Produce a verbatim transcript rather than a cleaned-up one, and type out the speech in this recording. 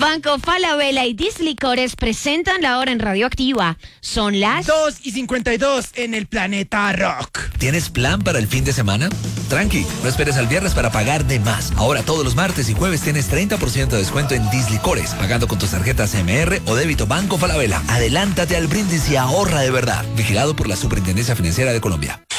Banco Falabella y Dislicores presentan la hora en Radioactiva. Son las dos y cincuenta y dos en el Planeta Rock. ¿Tienes plan para el fin de semana? Tranqui, no esperes al viernes para pagar de más. Ahora todos los martes y jueves tienes treinta por ciento de descuento en Dislicores, pagando con tus tarjetas M R o débito Banco Falabella. Adelántate al brindis y ahorra de verdad. Vigilado por la Superintendencia Financiera de Colombia.